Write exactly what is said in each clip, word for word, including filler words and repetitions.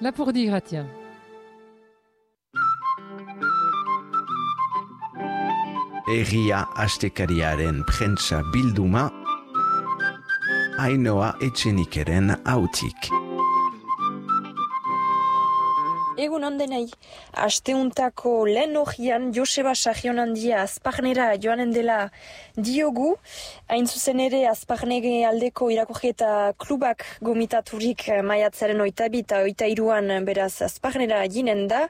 Lapurdi Gratia. Herria astekariaren prentsa bilduma, Ainhoa Etxenikeren hautik. Egun ondenei, asteuntako lehen hogian Joseba Sarrionandia Azparnera joanen dela diogu, hain zuzen ere Azparnege aldeko irakurketa klubak gomitaturik maiatzaren oitabi eta oita iruan beraz Azparnera ginen da.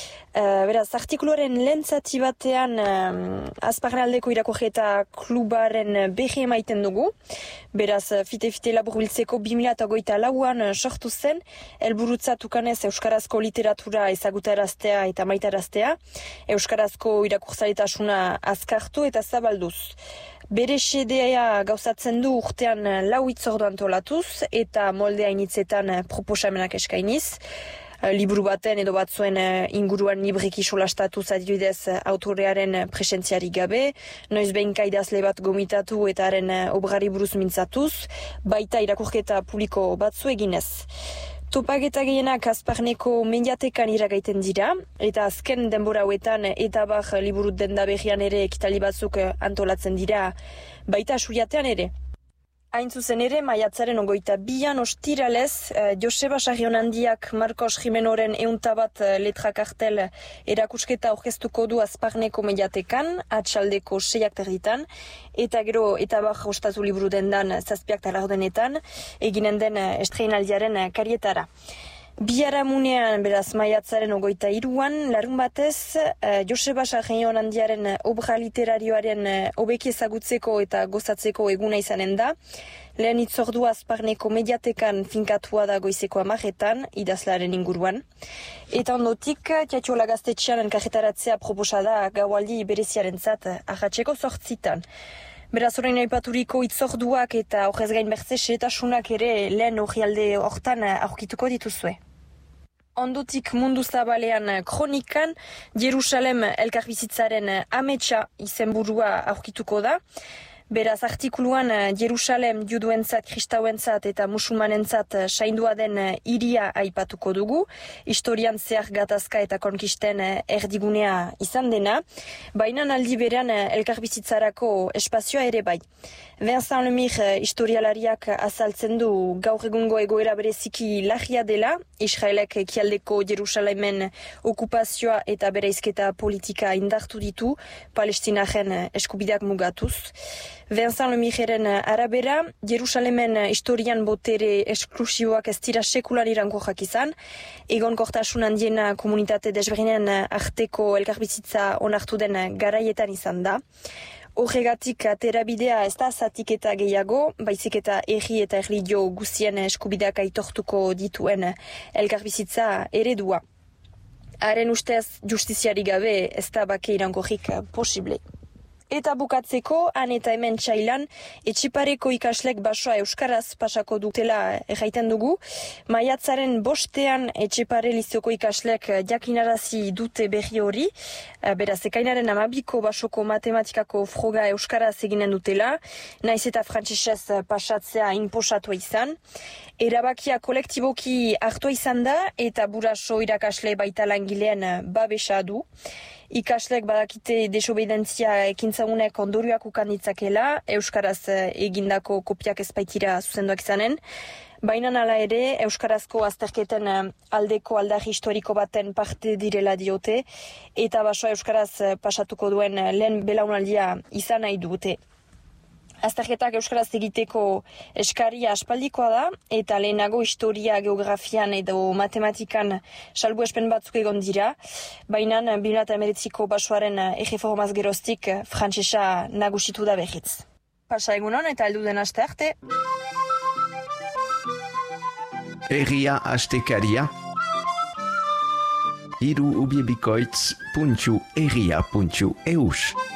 Uh, beraz, artikuluaren lehen zati batean uh, Azparnaldeko irakurketa klubaren behi emaiten dugu. Beraz, fite-fite laburbiltzeko bi mila hogeita lauan sortu zen, helburutzat ukanez euskarazko literatura ezagutaraztea eta maitaraztea, euskarazko irakurtzaletasuna azkartu eta zabalduz. Bere xedea gauzatzen du urtean lau hitzordu antolatuz eta moldea initzetan proposamenak eskainiz. Liburu baten edo batzuen inguruan libreki solastatuz adibidez autorearen presentziari gabe, noiz behinka idazle bat gomitatu eta haren obrari buruz mintzatuz, baita irakurketa publiko batzu eginez. Topaketa gehienak Azparneko mediatekan iragaiten dira, eta azken denbora hauetan eta bar liburu denda berrian ere ekitali batzuk antolatzen dira, baita suriatean ere. Hain zuzen ere, maiatzaren ogoita bian ostiralez, eh, Joseba Sarrionandiak Marcos Jimenoren eunta bat letra kartel erakusketa aurkeztuko du Azparneko mediatekan, atxaldeko seiak terditan, eta gero eta bar ostatu liburu dendan zazpiak talardenetan, eginen den estreinaldiaren karietara. Biharamunean, beraz, maiatzaren ogoita iruan, larun batez, eh, Joseba Sarrionandiaren obra literarioaren hobeki ezagutzeko eta gozatzeko eguna izanen da. Lehen hitzordua Azparneko mediatekan finkatua da goizeko amaretan, idazlaren inguruan. Eta ondotik, Tiatxola gaztetxean enkarretaratzea proposada gaualdi bereziarentzat ahatzeko sortzitan. Beraz, orain aipaturiko hitzorduak eta horrez gain bertze xehetasunak ere lehen orrialde hortan aurkituko dituzue. Ondotik mundu zabalean kronikan, Jerusalem elkarbizitzaren ametsa izenburua aurkituko da. Beraz, artikuluan Jerusalem juduentzat, kristauentzat eta musulmanentzat saindua den hiria aipatuko dugu, historian zehar gatazka eta konkisten erdigunea izan dena, baina aldi berean elkarbizitzarako espazioa ere bai. Vincent Lemire historialariak azaltzen du gaur egungo egoera bereziki larria dela, Israelek ekialdeko Jerusalemen okupazioa eta bereizketa politika indartu ditu, Palestinaren eskubideak mugatuz. Vincent Lemireren arabera, Jerusalemen historian botere esklusiboak ez dira sekulan irankorrak izan, egon kortasun handiena komunitate desberdinen arteko elkarbizitza onartu den garaietan izan da. Horregatik aterabidea ez da zatiketa gehiago, baizik eta erri eta erlijio guztien eskubideak aitortuko dituen elkarbizitza eredua. Haren ustez justiziari gabe ez da bake irankorrik posible. Eta bukatzeko, han eta hemen txailan, Etxepareko ikaslek basoa euskaraz pasako dutela erraiten dugu. Maiatzaren bostean Etxepare lizioko ikaslek jakinarazi dute berri hori. Beraz, ekainaren amabiko basoko matematikako froga euskaraz eginen dutela, naiz eta frantsesez pasatzea inposatua izan. Erabakia kolektiboki hartua izan da eta buraso irakasle baita langileen babesa du. Ikaslek badakite desobedientzia ekintzagunek ondorioak ukan ditzakela, euskaraz egindako kopiak ezpaitira zuzenduak izanen. Baina hala ere, euskarazko azterketen aldeko aldarri historiko baten parte direla diote, eta basoa euskaraz pasatuko duen lehen belaunaldia izan nahi dute. Azterketak euskaraz egiteko eskaria aspaldikoa da, eta lehenago historia, geografian edo matematikan salbuespen batzuk egon dira, baina bi mila hemeretziko basoaren erreformaz geroztik frantsesa nagusitu da berriz. Pasa egunon eta heldu den aste arte. Herria astekaria, hiru ubiebikoitz puntu herria puntu eus.